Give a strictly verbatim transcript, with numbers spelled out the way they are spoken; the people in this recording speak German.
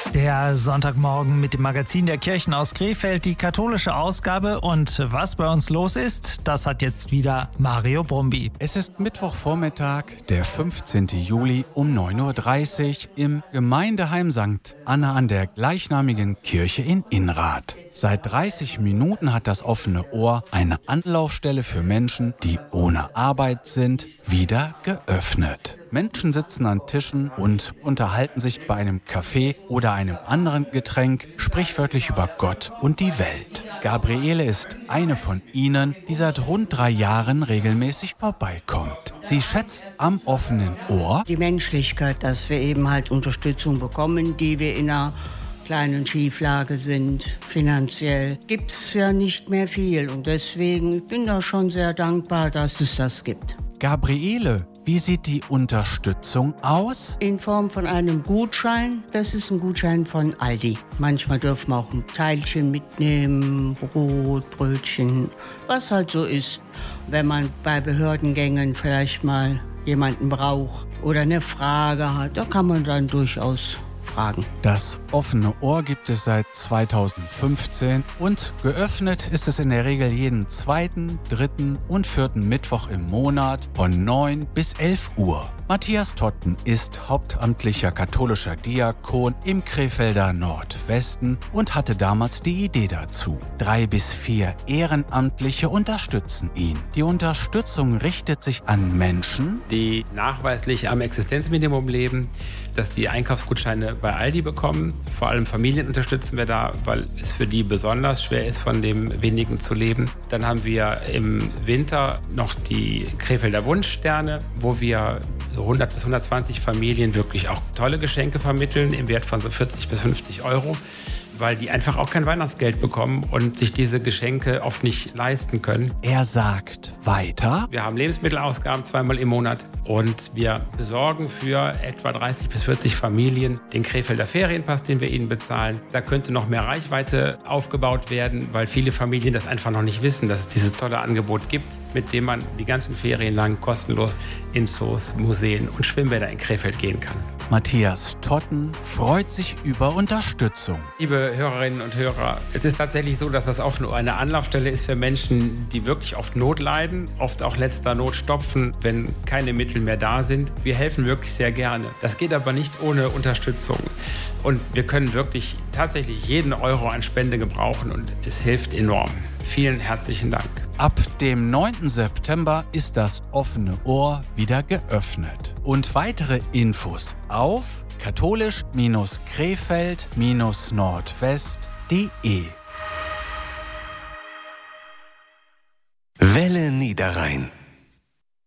Der Sonntagmorgen mit dem Magazin der Kirchen aus Krefeld, die katholische Ausgabe. Und was bei uns los ist, das hat jetzt wieder Mario Brumby. Es ist Mittwochvormittag, der fünfzehnten Juli um neun Uhr dreißig im Gemeindeheim Sankt Anna an der gleichnamigen Kirche in Inrath. Seit dreißig Minuten hat das offene Ohr, eine Anlaufstelle für Menschen, die ohne Arbeit sind, wieder geöffnet. Menschen sitzen an Tischen und unterhalten sich bei einem Kaffee oder einem anderen Getränk sprichwörtlich über Gott und die Welt. Gabriele ist eine von ihnen, die seit rund drei Jahren regelmäßig vorbeikommt. Sie schätzt am offenen Ohr die Menschlichkeit, dass wir eben halt Unterstützung bekommen, die wir in einer kleinen Schieflage sind. Finanziell gibt es ja nicht mehr viel und deswegen bin ich da schon sehr dankbar, dass es das gibt. Gabriele, wie sieht die Unterstützung aus? In Form von einem Gutschein. Das ist ein Gutschein von Aldi. Manchmal dürfen wir auch ein Teilchen mitnehmen, Brot, Brötchen, was halt so ist. Wenn man bei Behördengängen vielleicht mal jemanden braucht oder eine Frage hat, da kann man dann durchaus fragen. Das offene Ohr gibt es seit zweitausendfünfzehn und geöffnet ist es in der Regel jeden zweiten, dritten und vierten Mittwoch im Monat von neun bis elf Uhr. Matthias Totten ist hauptamtlicher katholischer Diakon im Krefelder Nordwesten und hatte damals die Idee dazu. Drei bis vier Ehrenamtliche unterstützen ihn. Die Unterstützung richtet sich an Menschen, die nachweislich am Existenzminimum leben, dass die Einkaufsgutscheine bei Aldi bekommen. Vor allem Familien unterstützen wir da, weil es für die besonders schwer ist, von dem wenigen zu leben. Dann haben wir im Winter noch die Krefelder Wunschsterne, wo wir hundert bis hundertzwanzig Familien wirklich auch tolle Geschenke vermitteln im Wert von so vierzig bis fünfzig Euro, weil die einfach auch kein Weihnachtsgeld bekommen und sich diese Geschenke oft nicht leisten können. Er sagt weiter: Wir haben Lebensmittelausgaben zweimal im Monat und wir besorgen für etwa dreißig bis vierzig Familien den Krefelder Ferienpass, den wir ihnen bezahlen. Da könnte noch mehr Reichweite aufgebaut werden, weil viele Familien das einfach noch nicht wissen, dass es dieses tolle Angebot gibt, mit dem man die ganzen Ferien lang kostenlos in Zoos, Museen und Schwimmbäder in Krefeld gehen kann. Matthias Totten freut sich über Unterstützung. Liebe Hörerinnen und Hörer, es ist tatsächlich so, dass das offene Ohr eine Anlaufstelle ist für Menschen, die wirklich oft Not leiden, oft auch letzter Not stopfen, wenn keine Mittel mehr da sind. Wir helfen wirklich sehr gerne. Das geht aber nicht ohne Unterstützung. Und wir können wirklich tatsächlich jeden Euro an Spende gebrauchen und es hilft enorm. Vielen herzlichen Dank. Ab dem neunten September ist das offene Ohr wieder geöffnet. Und weitere Infos auf katholisch Krefeld Nordwest punkt de. Welle Niederrhein.